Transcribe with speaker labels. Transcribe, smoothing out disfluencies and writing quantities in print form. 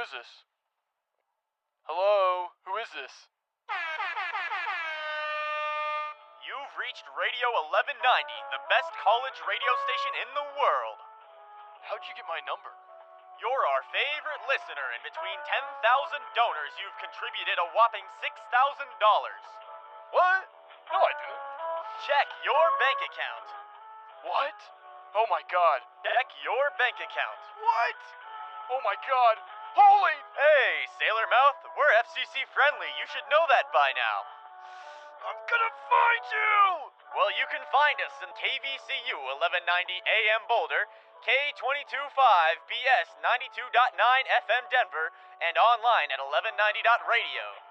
Speaker 1: is this? Hello? Who is this?
Speaker 2: You've reached Radio 1190, the best college radio station in the world.
Speaker 1: How'd you get my number?
Speaker 2: You're our favorite listener, and between 10,000 donors, you've contributed a whopping $6,000.
Speaker 1: What? No, I didn't.
Speaker 2: Check your bank account.
Speaker 1: What? Oh my god.
Speaker 2: Check your bank account.
Speaker 1: What? Oh my god. Holy...
Speaker 2: Hey, Sailor Mouth, we're FCC friendly. You should know that by now.
Speaker 1: I'm gonna find you!
Speaker 2: Well, you can find us in KVCU 1190 AM Boulder, K225 BS 92.9 FM Denver, and online at 1190.radio.